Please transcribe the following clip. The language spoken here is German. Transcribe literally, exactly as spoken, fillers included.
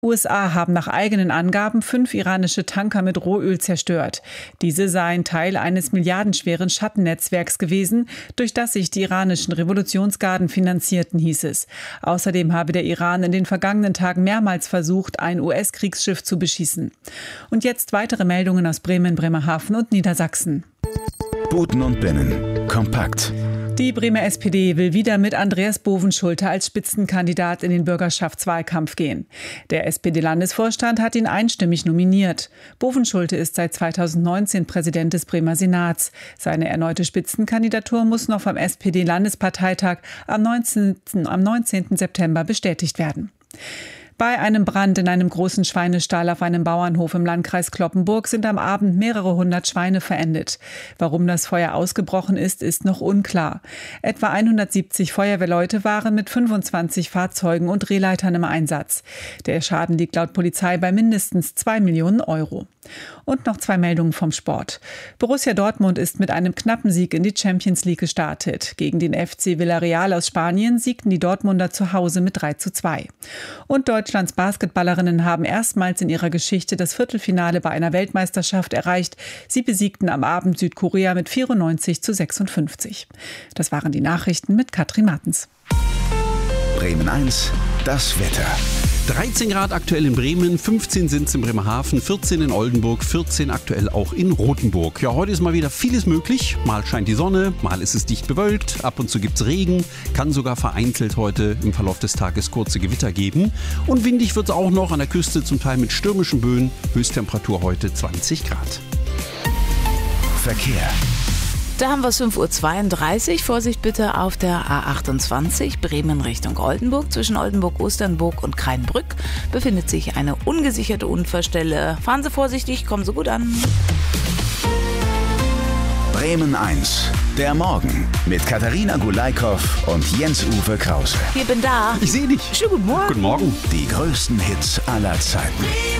U S A haben nach eigenen Angaben fünf iranische Tanker mit Rohöl zerstört. Diese seien Teil eines milliardenschweren Schattennetzwerks gewesen, durch das sich die iranischen Revolutionsgarden finanzierten, hieß es. Außerdem habe der Iran in den vergangenen Tagen mehrmals versucht, ein U S-Kriegsschiff zu beschießen. Und jetzt weitere Meldungen aus Bremen, Bremerhaven und Niedersachsen. Buten und Binnen. Kompakt. Die Bremer S P D will wieder mit Andreas Bovenschulte als Spitzenkandidat in den Bürgerschaftswahlkampf gehen. Der S P D-Landesvorstand hat ihn einstimmig nominiert. Bovenschulte ist seit zweitausendneunzehn Präsident des Bremer Senats. Seine erneute Spitzenkandidatur muss noch vom S P D-Landesparteitag am neunzehnten, am neunzehnten September bestätigt werden. Bei einem Brand in einem großen Schweinestall auf einem Bauernhof im Landkreis Cloppenburg sind am Abend mehrere hundert Schweine verendet. Warum das Feuer ausgebrochen ist, ist noch unklar. Etwa hundertsiebzig Feuerwehrleute waren mit fünfundzwanzig Fahrzeugen und Drehleitern im Einsatz. Der Schaden liegt laut Polizei bei mindestens zwei Millionen Euro. Und noch zwei Meldungen vom Sport. Borussia Dortmund ist mit einem knappen Sieg in die Champions League gestartet. Gegen den F C Villarreal aus Spanien siegten die Dortmunder zu Hause mit drei zu zwei. Und Deutschlands Basketballerinnen haben erstmals in ihrer Geschichte das Viertelfinale bei einer Weltmeisterschaft erreicht. Sie besiegten am Abend Südkorea mit vierundneunzig zu sechsundfünfzig. Das waren die Nachrichten mit Katrin Martens. Bremen eins, das Wetter. dreizehn Grad aktuell in Bremen, fünfzehn sind es in Bremerhaven, vierzehn in Oldenburg, vierzehn aktuell auch in Rothenburg. Ja, heute ist mal wieder vieles möglich. Mal scheint die Sonne, mal ist es dicht bewölkt, ab und zu gibt es Regen, kann sogar vereinzelt heute im Verlauf des Tages kurze Gewitter geben. Und windig wird es auch noch an der Küste, zum Teil mit stürmischen Böen. Höchsttemperatur heute zwanzig Grad. Verkehr. Da haben wir es fünf Uhr zweiunddreißig. Vorsicht bitte auf der A achtundzwanzig Bremen Richtung Oldenburg. Zwischen Oldenburg-Osternburg und Kreinbrück befindet sich eine ungesicherte Unfallstelle. Fahren Sie vorsichtig, kommen Sie gut an. Bremen eins, der Morgen mit Katharina Gulaikow und Jens-Uwe Krause. Ich bin da. Ich sehe dich. Schönen guten Morgen. Guten Morgen. Die größten Hits aller Zeiten.